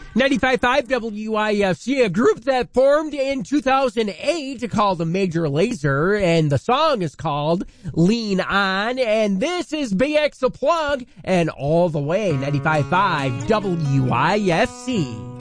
95.5 WIFC, a group that formed in 2008 called Major Lazer, and the song is called Lean On, and this is BX The Plug, and all the way, 95.5 WIFC.